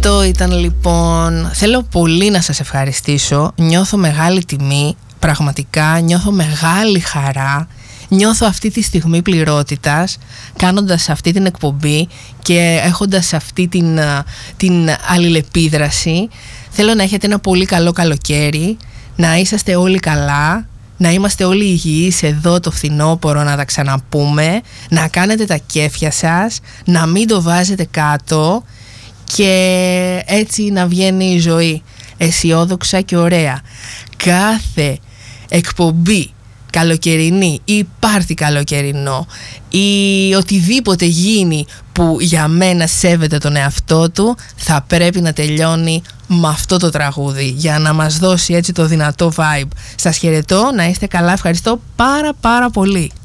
Αυτό ήταν λοιπόν. Θέλω πολύ να σας ευχαριστήσω. Νιώθω μεγάλη τιμή. Πραγματικά νιώθω μεγάλη χαρά. Νιώθω αυτή τη στιγμή πληρότητας κάνοντας αυτή την εκπομπή και έχοντας αυτή την αλληλεπίδραση. Θέλω να έχετε ένα πολύ καλό καλοκαίρι, να είσαστε όλοι καλά, να είμαστε όλοι υγιείς εδώ το φθινόπωρο, να τα ξαναπούμε, να κάνετε τα κέφια σας, να μην το βάζετε κάτω και έτσι να βγαίνει η ζωή αισιόδοξα και ωραία. Κάθε εκπομπή καλοκαιρινή ή πάρτι καλοκαιρινό ή οτιδήποτε γίνει που για μένα σέβεται τον εαυτό του θα πρέπει να τελειώνει με αυτό το τραγούδι για να μας δώσει έτσι το δυνατό vibe. Σας χαιρετώ, να είστε καλά, ευχαριστώ πάρα πολύ.